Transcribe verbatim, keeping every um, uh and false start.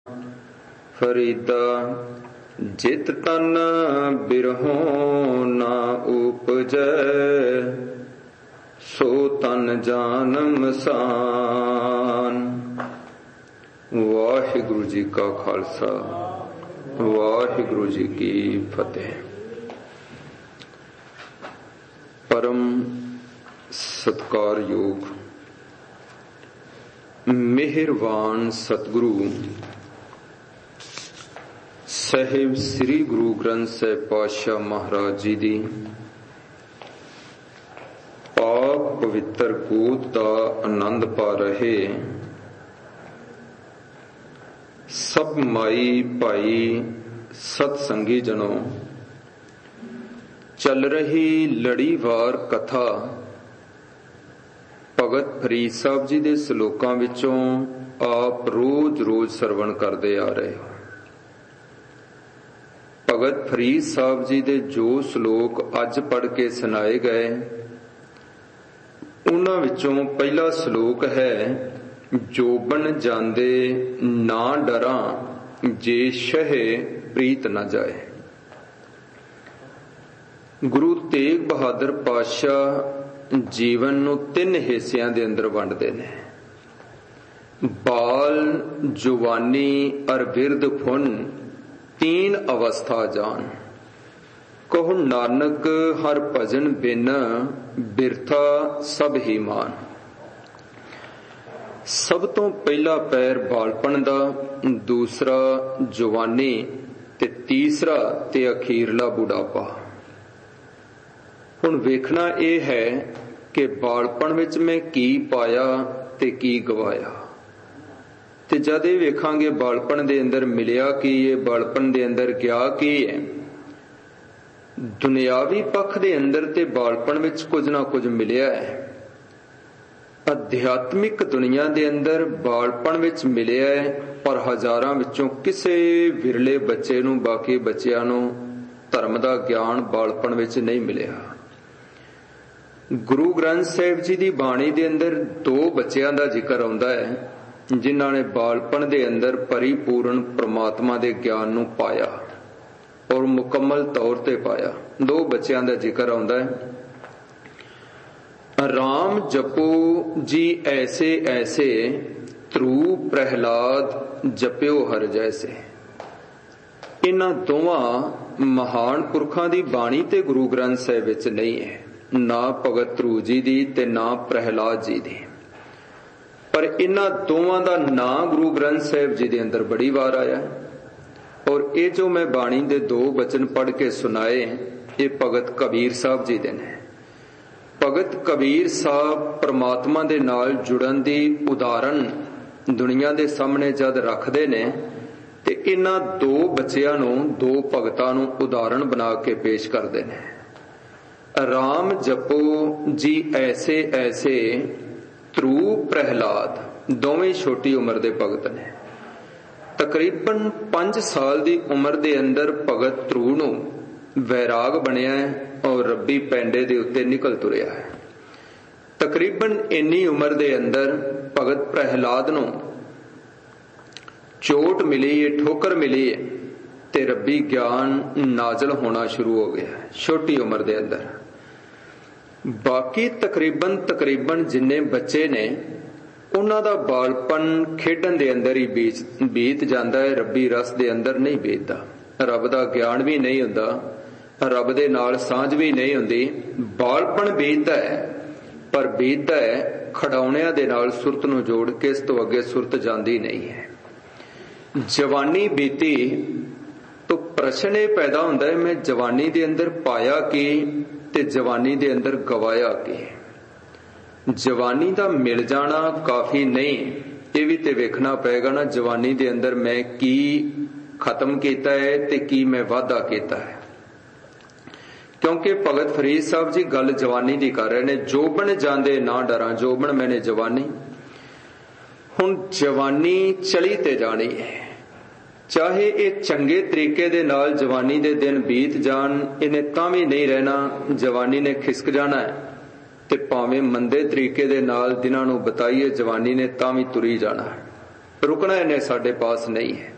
ਫਰੀਦਾ ਜਿਤ ਤਨ ਬਿਰਹੋਂ ਨਾ ਉਪਜੈ, ਸੋ ਤਨ ਜਾਨ ਮਸਾਨ। ਵਾਹਿਗੁਰੂ ਜੀ ਕਾ ਖਾਲਸਾ, ਵਾਹਿਗੁਰੂ ਜੀ ਕੀ ਫਤਿਹ। ਪਰਮ ਸਤਿਕਾਰਯੋਗ ਮਿਹਰਬਾਨ ਸਤਿਗੁਰੂ ਸਾਹਿਬ ਸ੍ਰੀ ਗੁਰੂ ਗ੍ਰੰਥ ਸਾਹਿਬ ਪਾਤਸ਼ਾਹ ਮਹਾਰਾਜ ਜੀ ਦੀ ਪਾਕ ਪਵਿੱਤਰ ਗੋਦ ਦਾ ਆਨੰਦ ਪਾ ਰਹੇ ਸਭ ਮਾਈ ਭਾਈ ਸਤ ਸੰਗੀ ਜਨੋ, ਚੱਲ ਰਹੀ ਲੜੀਵਾਰ ਕਥਾ ਭਗਤ ਫਰੀਦ ਸਾਹਿਬ ਜੀ ਦੇ ਸ਼ਲੋਕਾਂ ਵਿੱਚੋਂ ਆਪ ਰੋਜ਼ ਰੋਜ਼ ਸਰਵਣ ਕਰਦੇ ਆ ਰਹੇ ਹੋ। ਭਗਤ ਫਰੀਦ ਸਾਹਿਬ ਜੀ ਦੇ ਜੋ ਸ਼ਲੋਕ ਅੱਜ ਪੜ੍ਹ ਕੇ ਸੁਣਾਏ ਗਏ, ਉਹਨਾਂ ਵਿੱਚੋਂ ਪਹਿਲਾ ਸ਼ਲੋਕ ਹੈ, ਜੋਬਨ ਜਾਂਦੇ ਨਾ ਡਰਾਂ, ਜੇ ਸ਼ਹਿ ਪ੍ਰੀਤ ਨਾ ਜਾਏ। ਗੁਰੂ ਤੇਗ ਬਹਾਦਰ ਪਾਤਸ਼ਾਹ ਜੀਵਨ ਨੂੰ ਤਿੰਨ ਹਿੱਸਿਆਂ ਦੇ ਅੰਦਰ ਵੰਡਦੇ ਨੇ, ਬਾਲ, ਜਵਾਨੀ ਅਰ ਬਿਰਧ ਫੁਨ, ਤੀਨ ਅਵਸਥਾ ਜਾਨ। ਕਹੋ ਨਾਨਕ ਹਰ ਭਜਨ ਬਿਨ, ਬਿਰਥਾ ਸਭ ਹੀ ਮਾਨ। ਸਭ ਤੋਂ ਪਹਿਲਾ ਪੈਰ ਬਾਲਪਣ ਦਾ, ਦੂਸਰਾ ਜਵਾਨੀ ਤੇ ਤੀਸਰਾ ਤੇ ਅਖੀਰਲਾ ਬੁਢਾਪਾ। ਹੁਣ ਵੇਖਣਾ ਇਹ ਹੈ ਕਿ ਬਾਲਪਣ ਵਿੱਚ ਮੈਂ ਕੀ ਪਾਇਆ ਤੇ ਕੀ ਗਵਾਇਆ, ਤੇ ਜਦ ਇਹ ਵੇਖਾਂਗੇ ਬਾਲਪਣ ਦੇ ਅੰਦਰ ਮਿਲਿਆ ਕੀ ਹੈ, ਬਾਲਪਣ ਦੇ ਅੰਦਰ ਗਿਆ ਕੀ ਹੈ। ਦੁਨਿਆਵੀ ਪੱਖ ਦੇ ਅੰਦਰ ਤੇ ਬਾਲਪਣ ਵਿੱਚ ਕੁਝ ਨਾ ਕੁਝ ਮਿਲਿਆ ਹੈ, ਅਧਿਆਤਮਿਕ ਦੁਨੀਆ ਦੇ ਅੰਦਰ ਬਾਲਪਣ ਵਿੱਚ ਮਿਲਿਆ ਹੈ, ਪਰ ਹਜ਼ਾਰਾਂ ਵਿੱਚੋਂ ਕਿਸੇ ਵਿਰਲੇ ਬੱਚੇ ਨੂੰ, ਬਾਕੀ ਬੱਚਿਆਂ ਨੂੰ ਧਰਮ ਦਾ ਗਿਆਨ ਬਾਲਪਣ ਵਿੱਚ ਨਹੀਂ ਮਿਲਿਆ। ਗੁਰੂ ਗ੍ਰੰਥ ਸਾਹਿਬ ਜੀ ਦੀ ਬਾਣੀ ਦੇ ਅੰਦਰ ਦੋ ਬੱਚਿਆਂ ਦਾ ਜ਼ਿਕਰ ਆਉਂਦਾ ਹੈ, ਜਿਨ੍ਹਾਂ ਨੇ ਬਾਲਪਣ ਦੇ ਅੰਦਰ ਪਰਿਪੂਰਨ ਪ੍ਰਮਾਤਮਾ ਦੇ ਗਿਆਨ ਨੂੰ ਪਾਇਆ ਔਰ ਮੁਕੰਮਲ ਤੌਰ ਤੇ ਪਾਇਆ। ਦੋ ਬੱਚਿਆਂ ਦਾ ਜ਼ਿਕਰ ਆਉਂਦਾ ਹੈ, ਰਾਮ ਜਪੋ ਜੀ ਐਸੇ ਐਸੇ, ਧਰੂ ਪ੍ਰਹਿਲਾਦ ਜਪਿਓ ਹਰ ਜੈਸੇ। ਇਹਨਾਂ ਦੋਵਾਂ ਮਹਾਨ ਪੁਰਖਾਂ ਦੀ ਬਾਣੀ ਤੇ ਗੁਰੂ ਗ੍ਰੰਥ ਸਾਹਿਬ ਵਿੱਚ ਨਹੀਂ ਹੈ, ਨਾ ਭਗਤ ਧਰੂ ਜੀ ਦੀ ਤੇ ਨਾ ਪ੍ਰਹਿਲਾਦ ਜੀ ਦੀ, ਪਰ ਇਹਨਾਂ ਦੋਵਾਂ ਦਾ ਨਾਂ ਗੁਰੂ ਗ੍ਰੰਥ ਸਾਹਿਬ ਜੀ ਦੇ ਅੰਦਰ ਬੜੀ ਵਾਰ ਆਇਆ। ਔਰ ਇਹ ਜੋ ਮੈਂ ਬਾਣੀ ਦੇ ਦੋ ਬਚਨ ਪੜ੍ਹ ਕੇ ਸੁਣਾਏ, ਇਹ ਭਗਤ ਕਬੀਰ ਸਾਹਿਬ ਜੀ ਦੇ ਨੇ। ਭਗਤ ਕਬੀਰ ਸਾਹਿਬ ਪ੍ਰਮਾਤਮਾ ਦੇ ਨਾਲ ਜੁੜਨ ਦੀ ਉਦਾਹਰਨ ਦੁਨੀਆ ਦੇ ਸਾਹਮਣੇ ਜਦ ਰੱਖਦੇ ਨੇ, ਤੇ ਇਹਨਾਂ ਦੋ ਬੱਚਿਆਂ ਨੂੰ, ਦੋ ਭਗਤਾਂ ਨੂੰ ਉਦਾਹਰਣ ਬਣਾ ਕੇ ਪੇਸ਼ ਕਰਦੇ ਨੇ। ਰਾਮ ਜਪੋ ਜੀ ਐਸੇ ਐਸੇ, ਧਰੂ ਪ੍ਰਹਿਲਾਦ, ਦੋਵੇਂ ਛੋਟੀ ਉਮਰ ਦੇ ਭਗਤ ਨੇ। ਤਕਰੀਬਨ ਪੰਜ ਸਾਲ ਦੀ ਉਮਰ ਦੇ ਅੰਦਰ ਭਗਤ ਧਰੂ ਨੂੰ ਵੈਰਾਗ ਬਣਿਆ ਔਰ ਰੱਬੀ ਪੈਂਡੇ ਦੇ ਉੱਤੇ ਨਿਕਲ ਤੁਰਿਆ ਹੈ। ਤਕਰੀਬਨ ਇੰਨੀ ਉਮਰ ਦੇ ਅੰਦਰ ਭਗਤ ਪ੍ਰਹਿਲਾਦ ਨੂੰ ਚੋਟ ਮਿਲੀ ਹੈ, ਠੋਕਰ ਮਿਲੀ ਹੈ, ਤੇ ਰੱਬੀ ਗਿਆਨ ਨਾਜ਼ਲ ਹੋਣਾ ਸ਼ੁਰੂ ਹੋ ਗਿਆ ਛੋਟੀ ਉਮਰ ਦੇ ਅੰਦਰ। ਬਾਕੀ ਤਕਰੀਬਨ ਤਕਰੀਬਨ ਜਿੰਨੇ ਬੱਚੇ ਨੇ, ਉਹਨਾਂ ਦਾ ਬਾਲਪਨ ਖੇਡਣ ਦੇ ਅੰਦਰ ਹੀ ਬੀਤ ਬੀਤ ਜਾਂਦਾ ਹੈ, ਰੱਬੀ ਰਸ ਦੇ ਅੰਦਰ ਨਹੀਂ ਬੀਤਦਾ। ਰੱਬ ਦਾ ਗਿਆਨ ਵੀ ਨਹੀਂ ਹੁੰਦਾ, ਰੱਬ ਦੇ ਨਾਲ ਸਾਂਝ ਵੀ ਨਹੀਂ ਹੁੰਦੀ। ਬਾਲਪਣ ਬੀਤਦਾ ਹੈ, ਪਰ ਬੀਤਦਾ ਹੈ ਖੜਾਉਣਿਆਂ ਦੇ ਨਾਲ ਸੁਰਤ ਨੂੰ ਜੋੜ ਕੇ, ਇਸ ਤੋਂ ਅੱਗੇ ਸੁਰਤ ਜਾਂਦੀ ਨਹੀਂ ਹੈ। ਜਵਾਨੀ ਬੀਤੀ ਤਾਂ ਪ੍ਰਸ਼ਨ ਇਹ ਪੈਦਾ ਹੁੰਦਾ ਹੈ, ਮੈਂ ਜਵਾਨੀ ਦੇ ਅੰਦਰ ਪਾਇਆ ਕੀ ਤੇ ਜਵਾਨੀ ਦੇ ਅੰਦਰ ਗਵਾਇਆ ਕੀ। ਜਵਾਨੀ ਦਾ ਮਿਲ ਜਾਣਾ ਕਾਫੀ ਨਹੀਂ, ਇਹ ਵੀ ਤੇ ਵੇਖਣਾ ਪਏਗਾ ਨਾ, ਜਵਾਨੀ ਦੇ ਅੰਦਰ ਮੈਂ ਕੀ ਖਤਮ ਕੀਤਾ ਹੈ ਤੇ ਕੀ ਮੈਂ ਵਾਧਾ ਕੀਤਾ ਹੈ। ਕਿਉਂਕਿ ਭਗਤ ਫਰੀਦ ਸਾਹਿਬ ਜੀ ਗੱਲ ਜਵਾਨੀ ਦੀ ਕਰ ਰਹੇ ਨੇ, ਜੋਬਨ ਜਾਂਦੇ ਨਾ ਡਰਾਂ, ਜੋਬਨ ਮੈਨੇ ਜਵਾਨੀ। ਹੁਣ ਜਵਾਨੀ ਚਲੀ ਤੇ ਜਾਣੀ ਹੈ, ਚਾਹੇ ਇਹ ਚੰਗੇ ਤਰੀਕੇ ਦੇ ਨਾਲ ਜਵਾਨੀ ਦੇ ਦਿਨ ਬੀਤ ਜਾਣ, ਇਹਨੇ ਤਾਂ ਵੀ ਨਹੀਂ ਰਹਿਣਾ, ਜਵਾਨੀ ਨੇ ਖਿਸਕ ਜਾਣਾ ਹੈ। ਤੇ ਭਾਵੇਂ ਮੰਦੇ ਤਰੀਕੇ ਦੇ ਨਾਲ ਦਿਨਾਂ ਨੂੰ ਬਤਾਈਏ, ਜਵਾਨੀ ਨੇ ਤਾਂ ਵੀ ਤੁਰੀ ਜਾਣਾ ਹੈ, ਰੁਕਣਾ ਇਹਨੇ ਸਾਡੇ ਪਾਸ ਨਹੀਂ ਹੈ।